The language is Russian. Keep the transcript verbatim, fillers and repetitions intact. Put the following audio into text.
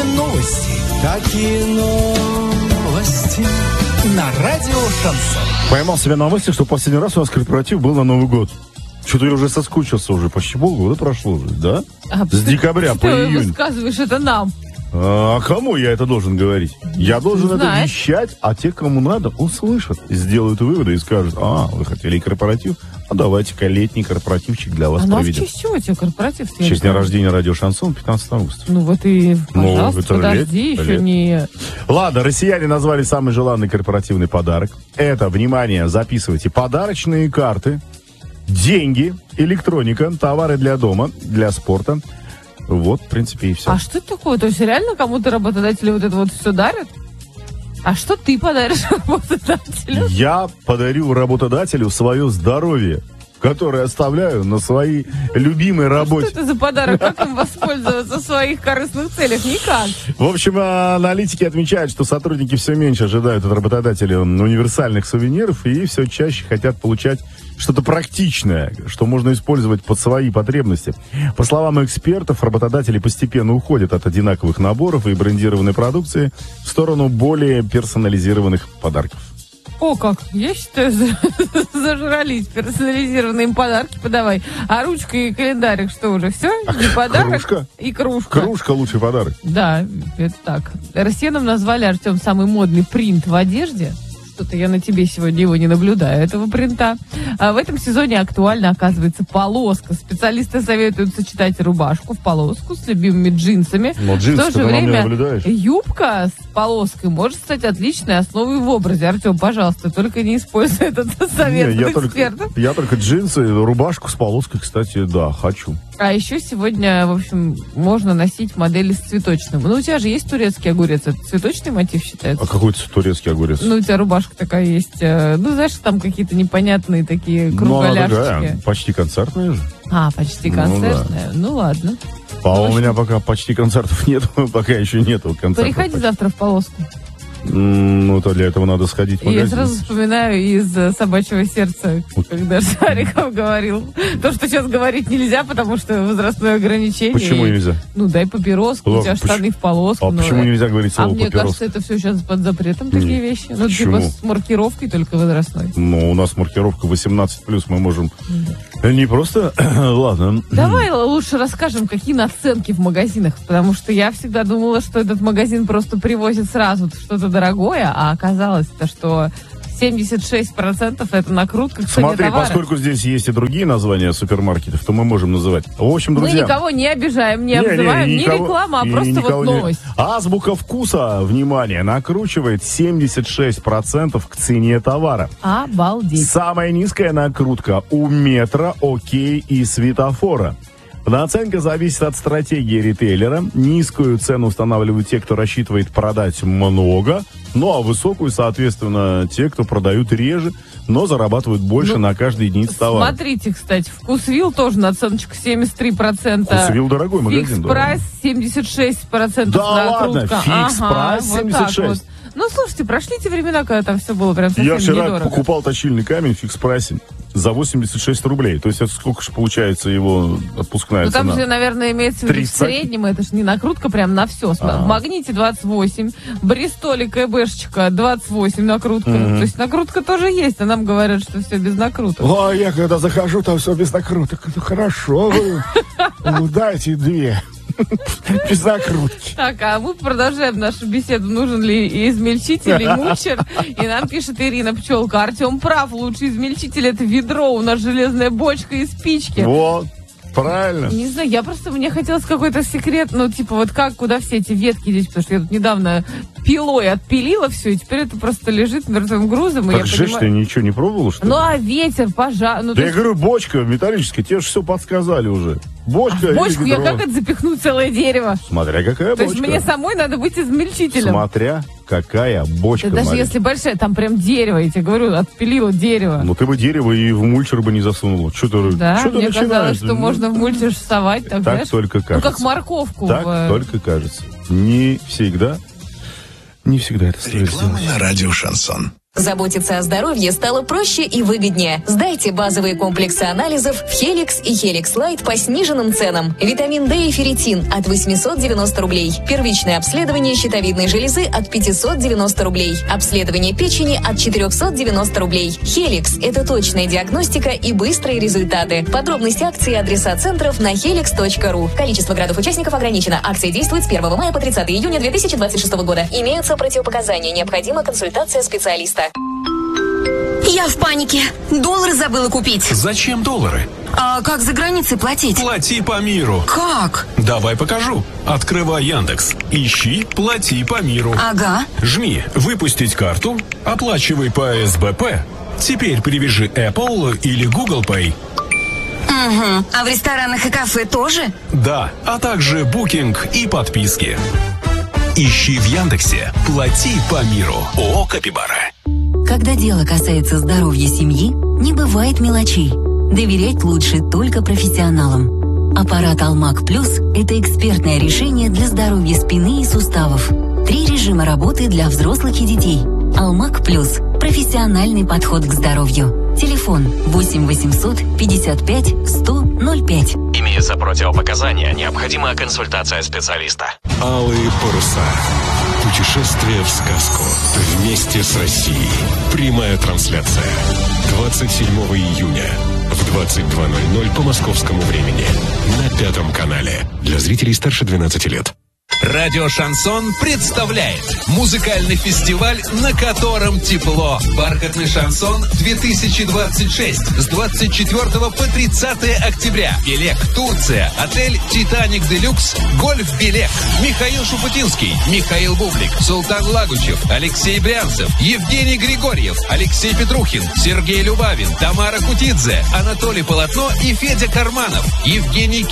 Какие новости? Какие новости? На радио Шансон. Поймал себя на мысли, что последний раз у нас корпоратив был на Новый год. Что-то я уже соскучился уже. Почти полгода прошло уже, да? А, С декабря по июнь. Ты высказываешь это нам. А кому я это должен говорить? Я должен это Знаешь. вещать, а те, кому надо, услышат, сделают выводы и скажут: а, вы хотели корпоратив? А давайте-ка летний корпоративчик для вас А ну а в проведем. честь чего тебе корпоратив? В честь дня рождения радио Шансон, пятнадцатого августа. Ну вот и, пожалуйста, это подожди, лет, еще лет. не... Ладно, россияне назвали самый желанный корпоративный подарок. Это, внимание, записывайте: подарочные карты, деньги, электроника, товары для дома, для спорта. Вот, в принципе, и все. А что это такое? То есть реально кому-то работодатели вот это вот все дарят? А что ты подаришь работодателю? Я подарю работодателю свое здоровье, которое оставляю на своей любимой работе. Что это за подарок? Как им воспользоваться в своих корыстных целях? Никак. В общем, аналитики отмечают, что сотрудники все меньше ожидают от работодателя универсальных сувениров и все чаще хотят получать что-то практичное, что можно использовать под свои потребности. По словам экспертов, работодатели постепенно уходят от одинаковых наборов и брендированной продукции в сторону более персонализированных подарков. О, как! Я считаю, зажрались. Персонализированные им подарки подавай. А ручка и календарик что уже? Все? Не подарок? Кружка? И кружка. Кружка — лучший подарок. Да, это так. Россиянам назвали, Артем, самый модный принт в одежде. Что-то я на тебе сегодня его не наблюдаю, этого принта. А в этом сезоне актуально оказывается полоска. Специалисты советуют сочетать рубашку в полоску с любимыми джинсами. Но джинсы в то ты же на мне время наблюдаешь. юбка с полоской может стать отличной основой в образе. Артем, пожалуйста, только не используй этот совет Не, я экспертов. только, я только джинсы, рубашку с полоской, кстати, да, хочу. А еще сегодня, в общем, можно носить модели с цветочным. Ну, у тебя же есть турецкий огурец. Это цветочный мотив считается? А какой турецкий огурец? Ну, у тебя рубашка такая есть. э, Ну, знаешь, там какие-то непонятные такие Ну, она такая, кругляшечки. почти концертная же. А, почти Ну, да. концертная. Ну, ладно. А Ну, в у общем- меня пока почти концертов нет, пока еще нету концертов. Приходи завтра в полоску. М, Ну, то для этого надо сходить в И я магазин. сразу вспоминаю из э, «Собачьего сердца», когда Шариков говорил. То, что сейчас говорить нельзя, потому что возрастное ограничение. Почему И, нельзя? Ну, дай папироску, у Ладно, тебя штаны поч- в полоску. А ну, почему э, нельзя говорить А слово мне папирос? кажется, это все сейчас под запретом, такие Не. вещи. Ну, Почему? типа с маркировкой только возрастной. Ну, у нас маркировка восемнадцать плюс, мы можем не просто... Ладно. Давай лучше расскажем, какие наценки в магазинах, потому что я всегда думала, что этот магазин просто привозит сразу что-то дорогое, а оказалось-то, что семьдесят шесть процентов это накрутка к цене Смотри, товара. поскольку здесь есть и другие названия супермаркетов, то мы можем называть. В общем, Мы друзья... никого не обижаем, не, Не, не, обзываем, не, никого- реклама, а и просто никого вот не- новость. Азбука вкуса, внимание, накручивает семьдесят шесть процентов к цене товара. Обалдеть. Самая низкая накрутка у Метро, Окей и Светофора. Наценка зависит от стратегии ритейлера. Низкую цену устанавливают те, кто рассчитывает продать много, ну а высокую, соответственно, те, кто продают реже, но зарабатывают больше Ну, на каждой единице товара. Смотрите, кстати, Вкусвилл тоже наценочка семьдесят три процента. Вкусвилл дорогой магазин, да. Фикс-прайс семьдесят шесть процентов Да ладно, накрутка. фикс-прайс вот семьдесят шесть. так вот. Ну, слушайте, прошли те времена, когда там все было прям совсем Я вчера недорого. покупал точильный камень в фикс-прайсе за восемьдесят шесть рублей. То есть это сколько же получается его отпускная Ну, там цена? же, наверное, имеется в виду в тридцать. среднем, это же не накрутка прям на все. А. В Магните двадцать восемь, Бристоле КБшечка двадцать восемь накрутка. Мгм. То есть накрутка тоже есть, а нам говорят, что все без накруток. А я когда захожу, там все без накруток. Ну, хорошо, вы, ну, дайте две. Без накрутки. Так, а мы продолжаем нашу беседу. Нужен ли и измельчитель, и мульчер? И нам пишет Ирина Пчелка. Артем прав, лучший измельчитель — это ведро. У нас железная бочка и спички. Вот, правильно. Не знаю, я просто, мне хотелось какой-то секрет, ну, типа, вот как, куда все эти ветки здесь, потому что я тут недавно пилой отпилила все, и теперь это просто лежит мертвым грузом, и Так я же, что ты понимаю... ничего не пробовал, что ли? Ну, а ветер, пожар... Ну, Да то я есть- говорю, бочка металлическая, тебе же все подсказали уже. Бочка а в или бочку я ведро? как это запихну целое дерево? Смотря какая То бочка. есть мне самой надо быть измельчителем. Смотря какая бочка, Да даже Мария. если большая, там прям дерево, я тебе говорю, отпилила дерево. Ну ты бы дерево и в мульчер бы не засунула. Что ты, Да, что ты мне начинаешь? казалось, что Ну, можно в мульчер совать, так, Так знаешь, только ну, кажется. как морковку. Так в- только кажется. Не всегда. Не всегда это стоит Реклама сделать. на радио Шансон. Заботиться о здоровье стало проще и выгоднее. Сдайте базовые комплексы анализов в Helix и Helix Light по сниженным ценам. Витамин D и ферритин от восемьсот девяносто рублей. Первичное обследование щитовидной железы от пятьсот девяносто рублей. Обследование печени от четыреста девяносто рублей. Helix – это точная диагностика и быстрые результаты. Подробности акции и адреса центров на helix точка ру. Количество градов-участников ограничено. Акция действует с первого мая по тридцатого июня две тысячи двадцать шестого года. Имеются противопоказания. Необходима консультация специалиста. Я в панике. Доллары забыла купить. Зачем доллары? А как за границей платить? Плати по миру. Как? Давай покажу. Открывай Яндекс. Ищи «Плати по миру». Ага. Жми «Выпустить карту». Оплачивай по эс бэ пэ. Теперь привяжи Apple или Google Pay. Угу. А в ресторанах и кафе тоже? Да, а также букинг и подписки. Ищи в Яндексе «Плати по миру». ООО «Капибара». Когда дело касается здоровья семьи, не бывает мелочей. Доверять лучше только профессионалам. Аппарат Алмак Плюс – это экспертное решение для здоровья спины и суставов. Три режима работы для взрослых и детей. Алмак Плюс – профессиональный подход к здоровью. Телефон восемь восемьсот пятьдесят пять сто ноль пять. Имеются противопоказания, необходима консультация специалиста. Алые паруса. Путешествие в сказку. Вместе с Россией. Прямая трансляция. двадцать седьмого июня в двадцать два ноль ноль по московскому времени. На Пятом канале. Для зрителей старше двенадцати лет. Радио «Шансон» представляет музыкальный фестиваль, на котором тепло. «Бархатный шансон две тысячи двадцать шесть» с двадцать четвёртого по тридцатое октября. Белек, Турция, отель «Титаник Делюкс», гольф «Белек». Михаил Шупутинский, Михаил Бублик, Султан Лагучев, Алексей Брянцев, Евгений Григорьев, Алексей Петрухин, Сергей Любавин, Тамара Кутидзе, Анатолий Полотно и Федя Карманов, Евгений Кирилл.